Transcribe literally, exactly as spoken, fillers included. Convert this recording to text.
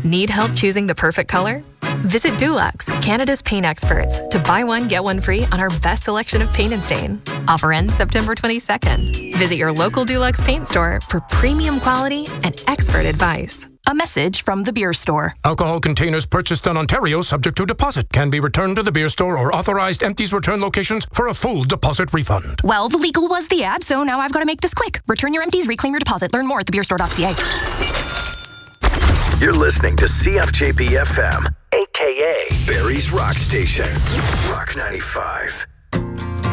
Need help choosing the perfect color? Visit Dulux, Canada's paint experts, to buy one, get one free on our best selection of paint and stain. Offer ends September twenty-second. Visit your local Dulux paint store for premium quality and expert advice. A message from the beer store. Alcohol containers purchased in Ontario subject to deposit can be returned to the beer store or authorized empties return locations for a full deposit refund. Well, the legal was the ad, so now I've got to make this quick. Return your empties, reclaim your deposit. Learn more at the beer store dot c a. You're listening to C F J P F M, a k a. Barrie's Rock Station. Rock ninety-five.